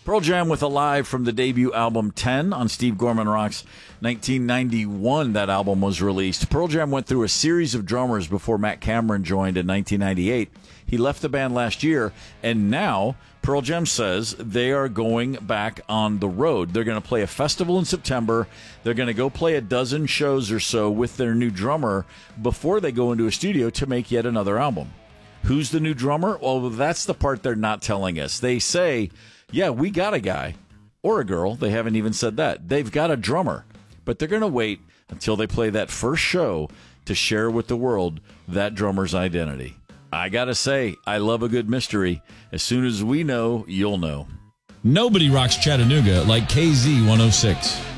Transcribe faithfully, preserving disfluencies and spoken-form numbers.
Pearl Jam with Alive from the debut album ten on Steve Gorman Rocks. nineteen ninety-one, that album was released. Pearl Jam went through a series of drummers before Matt Cameron joined in nineteen ninety-eight. He left the band last year, and now Pearl Jam says they are going back on the road. They're going to play a festival in September. They're going to go play a dozen shows or so with their new drummer before they go into a studio to make yet another album. Who's the new drummer? Well, that's the part they're not telling us. They say, yeah, we got a guy or a girl. They haven't even said that. They've got a drummer, but they're going to wait until they play that first show to share with the world that drummer's identity. I got to say, I love a good mystery. As soon as we know, you'll know. Nobody rocks Chattanooga like K Z one oh six.